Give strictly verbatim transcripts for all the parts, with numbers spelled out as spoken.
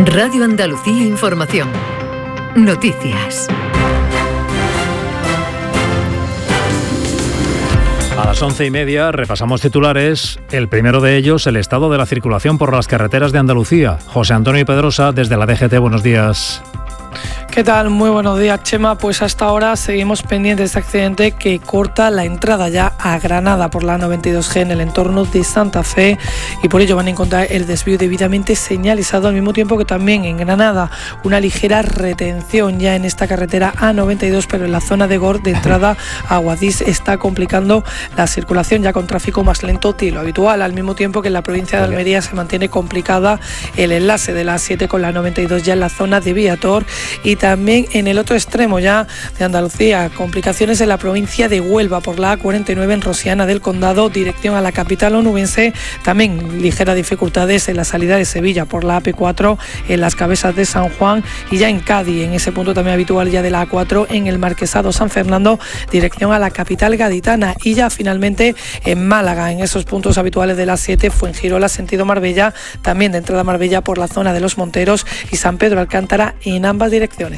Radio Andalucía Información. Noticias. A las once y media repasamos titulares. El primero de ellos, el estado de la circulación por las carreteras de Andalucía. José Antonio Pedrosa, desde la D G T, buenos días. ¿Qué tal? Muy buenos días, Chema. Pues hasta ahora seguimos pendientes de este accidente que corta la entrada ya a Granada por la noventa y dos G en el entorno de Santa Fe, y por ello van a encontrar el desvío debidamente señalizado, al mismo tiempo que también en Granada una ligera retención ya en esta carretera A noventa y dos, pero en la zona de Gor de entrada a Guadix está complicando la circulación ya con tráfico más lento de lo habitual, al mismo tiempo que en la provincia de Almería se mantiene complicada el enlace de la A siete con la noventa y dos ya en la zona de Viator, y también en el otro extremo ya de Andalucía, complicaciones en la provincia de Huelva por la A cuarenta y nueve en Rosiana del Condado, dirección a la capital onubense. También ligeras dificultades en la salida de Sevilla por la A P cuatro en las Cabezas de San Juan, y ya en Cádiz, en ese punto también habitual ya de la A cuatro en el Marquesado San Fernando, dirección a la capital gaditana. Y ya finalmente en Málaga, en esos puntos habituales de la A siete, Fuengirola sentido Marbella, también de entrada a Marbella por la zona de Los Monteros, y San Pedro Alcántara en ambas direcciones.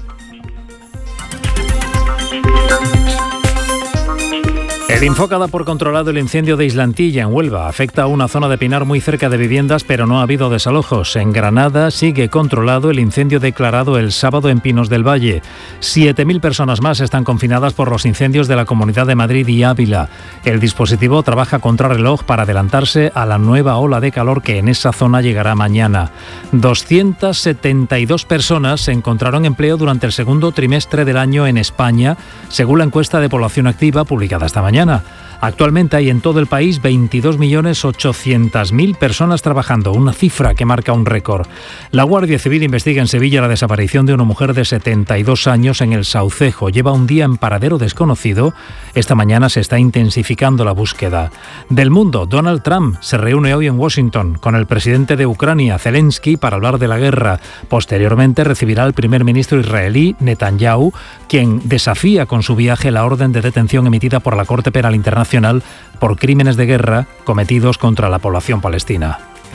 El Infoca da por controlado el incendio de Islantilla, en Huelva. Afecta a una zona de pinar muy cerca de viviendas, pero no ha habido desalojos. En Granada sigue controlado el incendio declarado el sábado en Pinos del Valle. siete mil personas más están confinadas por los incendios de la Comunidad de Madrid y Ávila. El dispositivo trabaja contrarreloj para adelantarse a la nueva ola de calor que en esa zona llegará mañana. doscientas setenta y dos personas encontraron empleo durante el segundo trimestre del año en España, según la encuesta de población activa publicada esta mañana. Actualmente hay en todo el país veintidós millones ochocientas mil personas trabajando, una cifra que marca un récord. La Guardia Civil investiga en Sevilla la desaparición de una mujer de setenta y dos años en el Saucejo. Lleva un día en paradero desconocido. Esta mañana se está intensificando la búsqueda. Del mundo, Donald Trump se reúne hoy en Washington con el presidente de Ucrania, Zelensky, para hablar de la guerra. Posteriormente recibirá al primer ministro israelí, Netanyahu, quien desafía con su viaje la orden de detención emitida por la Corte Penal Internacional por crímenes de guerra cometidos contra la población palestina.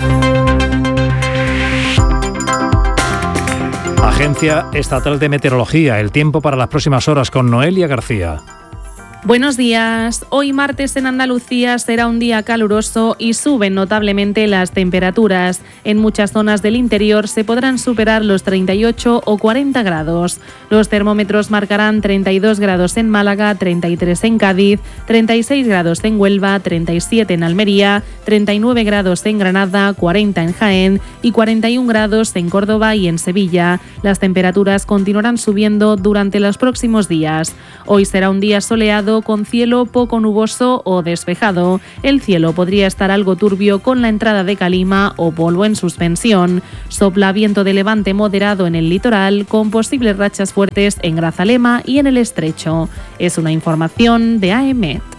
Agencia Estatal de Meteorología, el tiempo para las próximas horas con Noelia García. Buenos días. Hoy martes en Andalucía será un día caluroso y suben notablemente las temperaturas. En muchas zonas del interior se podrán superar los treinta y ocho o cuarenta grados. Los termómetros marcarán treinta y dos grados en Málaga, treinta y tres en Cádiz, treinta y seis grados en Huelva, treinta y siete en Almería, treinta y nueve grados en Granada, cuarenta en Jaén y cuarenta y un grados en Córdoba y en Sevilla. Las temperaturas continuarán subiendo durante los próximos días. Hoy será un día soleado con cielo poco nuboso o despejado. El cielo podría estar algo turbio con la entrada de calima o polvo en suspensión. Sopla viento de levante moderado en el litoral, con posibles rachas fuertes en Grazalema y en el Estrecho. Es una información de A E M E T.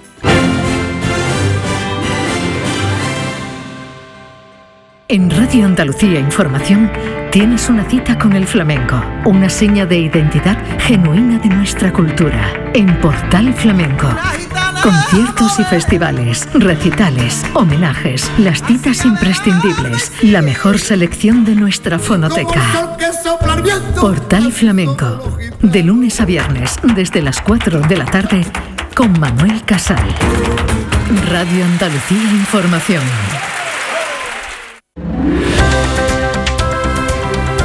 En Radio Andalucía Información tienes una cita con el flamenco, una seña de identidad genuina de nuestra cultura. En Portal Flamenco, conciertos y festivales, recitales, homenajes, las citas imprescindibles, la mejor selección de nuestra fonoteca. Portal Flamenco, de lunes a viernes, desde las cuatro de la tarde, con Manuel Casal. Radio Andalucía Información.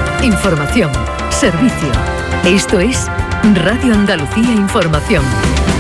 Información, servicio. Esto es Radio Andalucía Información.